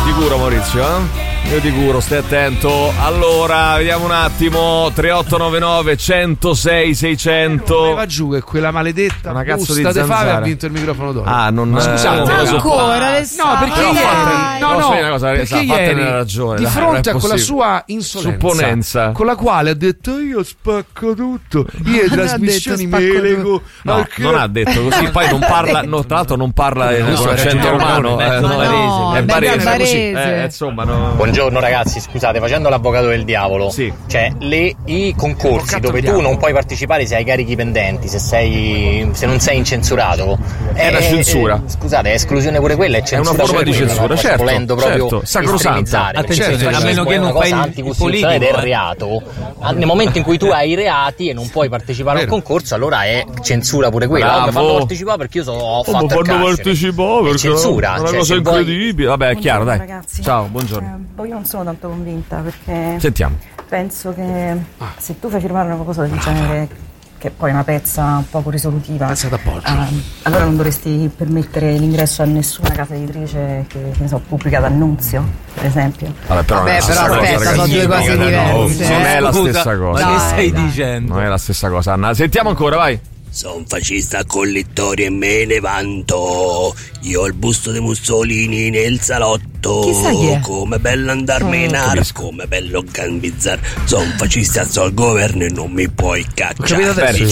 sicuro, Maurizio, Io di curo, stai attento. Allora, vediamo un attimo. 3899 106 600. Va giù che quella maledetta una cazzo di busta de Fave zanzara ha vinto il microfono d'oro. Ah, non scusate, ancora no, perché ieri ragione, di fronte a quella sua insolenza, supponenza, con la quale ha detto io spacco tutto, io le trasmissioni me le lego. No, non ha detto così, poi non parla, tra l'altro non parla con accento romano, è barese, insomma, no. Buongiorno ragazzi, scusate, facendo l'avvocato del diavolo, sì. Cioè i concorsi dove tu non puoi partecipare se hai carichi pendenti, se non sei incensurato, è una censura. Scusate, è esclusione pure quella, è censura, è una forma di censura, certo, volendo proprio sacrosanta. Attenzione, a meno che non fai il politico, del reato. Nel momento in cui tu hai i reati e non puoi partecipare a un concorso, allora è censura pure quella. Mi fanno partecipare perché io ho fatto il carcere. Partecipare perché censura, è una cosa incredibile. Vabbè, è chiaro, dai. Ragazzi. Ciao, buongiorno. Io non sono tanto convinta perché sentiamo. Penso che se tu fai firmare una cosa del genere, che poi è una pezza poco risolutiva, allora non dovresti permettere l'ingresso a nessuna casa editrice che ne so, pubblica D'Annunzio, per esempio. Però aspetta, sono due cose diverse. Non è la stessa cosa. Ma che stai dicendo? Non è la stessa cosa, Anna. Sentiamo ancora, vai. Sono fascista con Littorio e me ne vanto. Io ho il busto di Mussolini nel salotto. Chissà chi è. Come bello andarmi in aria, come bello gambizzare. Sono fascista, sto al governo e non mi puoi cacciare.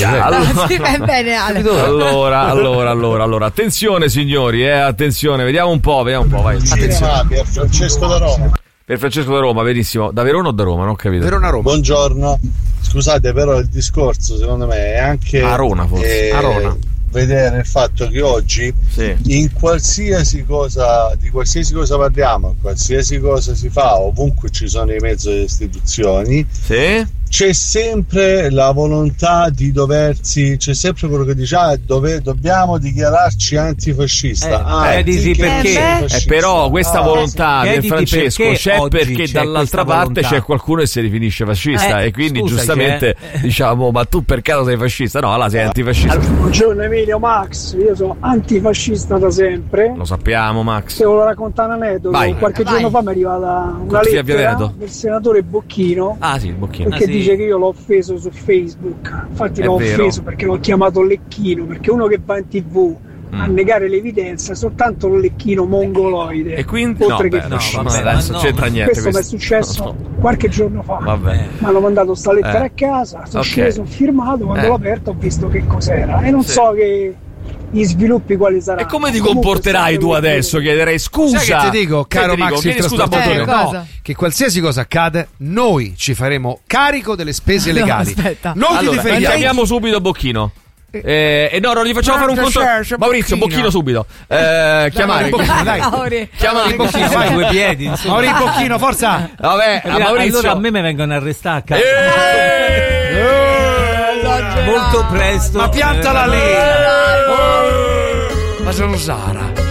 Allora, attenzione signori, attenzione, vediamo un po', vai. Attenzione. Per Francesco da Roma. Per Francesco da Roma, benissimo. Da Verona o da Roma? Non ho capito. Verona-Roma. Buongiorno. Scusate, però il discorso secondo me è anche Arona, forse. Arona. Vedere il fatto che oggi in qualsiasi cosa, di qualsiasi cosa parliamo, qualsiasi cosa si fa, ovunque ci sono i mezzi e le istituzioni, c'è sempre la volontà di c'è sempre quello che dice dobbiamo dichiararci antifascista. Dici perché? Però questa volontà del Francesco c'è perché dall'altra parte c'è qualcuno che si definisce fascista e quindi giustamente diciamo ma tu per caso sei fascista? No, allora sei antifascista. Buongiorno Emilio, Max, io sono antifascista da sempre. Lo sappiamo, Max. Se volevo raccontare un aneddoto, qualche giorno fa mi è arrivata una lettera del senatore Bocchino. Sì, il Bocchino. Perché dice che io l'ho offeso su Facebook. Infatti l'ho offeso perché l'ho chiamato lecchino, perché uno che va in TV a negare l'evidenza è soltanto un lecchino mongoloide. E quindi oltre che fascista. Non c'entra niente. Questo mi è successo qualche giorno fa. Vabbè. Mi hanno mandato sta lettera a casa, sono sceso, ho firmato, quando l'ho aperto ho visto che cos'era e non so che gli sviluppi quali saranno. E come ti comporterai tu adesso? Chiederei scusa. Sai che ti dico, caro Max, il trasportatore, che qualsiasi cosa accade, noi ci faremo carico delle spese legali. Non ti differiamo. Chiamiamo subito Bocchino. Non gli facciamo fare un conto. Maurizio, Bocchino subito. Chiamare Bocchino, dai. Chiamare Bocchino, fai due piedi. Maurizio Bocchino, forza. Vabbè, Maurizio. Allora a me vengono a arrestare a casa. Molto presto. Ma piantala lì. Ma sono Sara.